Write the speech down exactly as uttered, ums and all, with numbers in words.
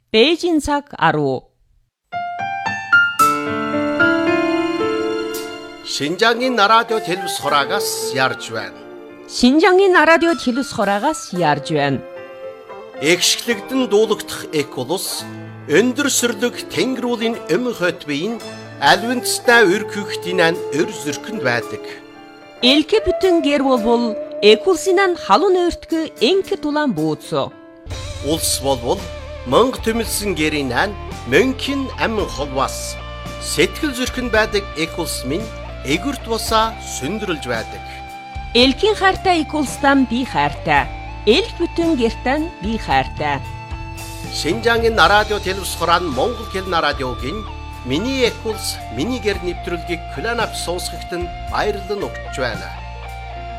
Бээжин цаг арав. Шинжаагийн радио телевиз хураагаас ярьж байна. Шинжаагийн радио телевиз хураагаас ярьж байна. Экшглэгдэн дуулагдах эколус өндөр сүрлэг тэнгэрүүлийн эм хот биеийн альвинцтай өркөхтинэн өр зүрхэнд байдаг. Элке бүтэн гэр болбол экулсинан халуун өртгө энке тулан бууцо. Улс болбол мөнх төмөлсөн гэрийнэн мөнхийн амин холвас сэтгэл зүрхэнд байдаг экулс минь эгүрт бусаа сүндрэлж байдаг. Элкийн хайртай экулстан би хайртай. Эл бүтэн гертан би хайртай. Шинжаагийн радио телевиз хураан Монгол хэлний радиогийн миний экулс миний гэр нэвтрүүлгийг Кланап сонсогчдод баярлан өгч байна.